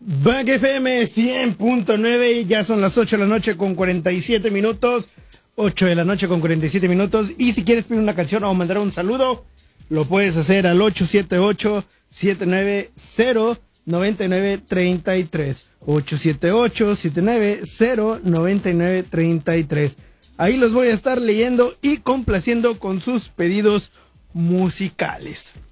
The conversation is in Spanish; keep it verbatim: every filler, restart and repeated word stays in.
Bang F M cien punto nueve, ya son las ocho de la noche con cuarenta y siete minutos. ocho de la noche con cuarenta y siete minutos. Y si quieres pedir una canción o mandar un saludo, lo puedes hacer al ocho siete ocho, siete nueve cero, nueve nueve tres tres. ocho siete ocho, siete nueve cero, nueve nueve tres tres. Ahí los voy a estar leyendo y complaciendo con sus pedidos musicales.